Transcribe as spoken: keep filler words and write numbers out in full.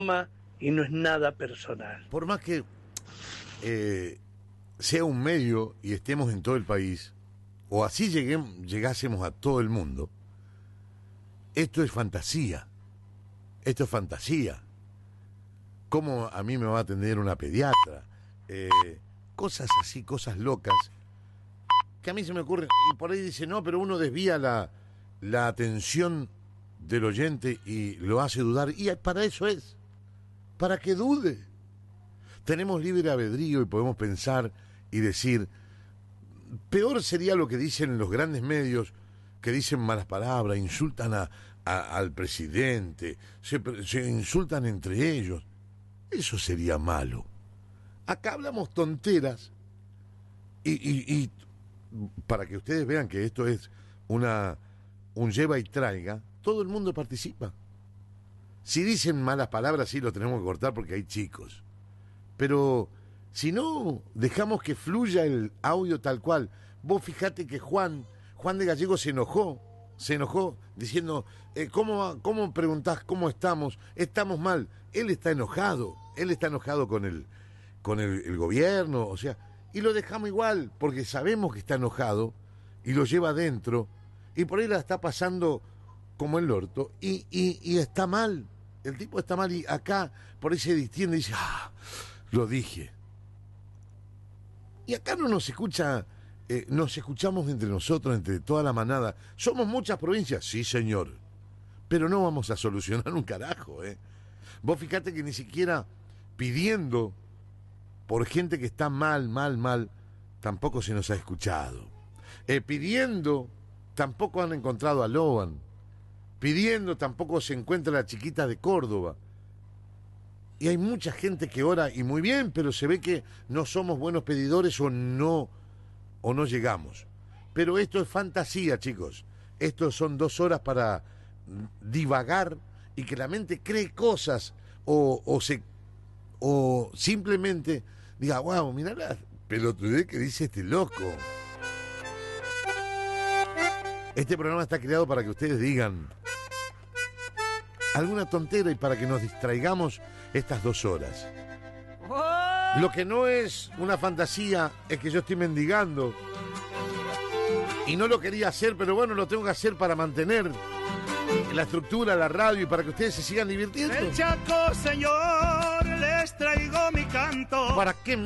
y no es nada personal. Por más que eh, sea un medio y estemos en todo el país, o así lleguemos, llegásemos a todo el mundo, esto es fantasía. Esto es fantasía. ¿Cómo a mí me va a atender una pediatra? Eh, cosas así, cosas locas, que a mí se me ocurren. Y por ahí dice, no, pero uno desvía la, la atención del oyente y lo hace dudar. Y para eso es, para que dude. Tenemos libre albedrío y podemos pensar y decir. Peor sería lo que dicen los grandes medios, que dicen malas palabras, insultan a, a, al presidente, se, se insultan entre ellos. Eso sería malo. Acá hablamos tonteras y, y, y para que ustedes vean que esto es una un lleva y traiga, todo el mundo participa. Si dicen malas palabras, sí lo tenemos que cortar porque hay chicos. Pero si no, dejamos que fluya el audio tal cual. Vos fijate que Juan, Juan de Gallego se enojó, se enojó diciendo, eh, ¿cómo, ¿cómo preguntás cómo estamos? Estamos mal. Él está enojado, él está enojado con el, con el, el gobierno, o sea, y lo dejamos igual, porque sabemos que está enojado, y lo lleva adentro, y por ahí la está pasando como el orto, y, y, y está mal, el tipo está mal, y acá por ahí se distiende y dice, ah, lo dije. Y acá no nos escucha, eh, nos escuchamos entre nosotros, entre toda la manada. Somos muchas provincias, sí señor, pero no vamos a solucionar un carajo, ¿eh? Vos fíjate que ni siquiera pidiendo por gente que está mal, mal, mal, tampoco se nos ha escuchado. Eh, pidiendo, tampoco han encontrado a Loan. Pidiendo, tampoco se encuentra la chiquita de Córdoba. Y hay mucha gente que ora y muy bien, pero se ve que no somos buenos pedidores o no, o no llegamos. Pero esto es fantasía, chicos. Estos son dos horas para divagar y que la mente cree cosas o, o se o simplemente diga, wow, mirá la pelotudez que dice este loco. Este programa está creado para que ustedes digan alguna tontera y para que nos distraigamos estas dos horas. Lo que no es una fantasía es que yo estoy mendigando y no lo quería hacer, pero bueno, lo tengo que hacer para mantener la estructura, la radio y para que ustedes se sigan divirtiendo. El Chaco, señor, les traigo mi canto. ¿Para qué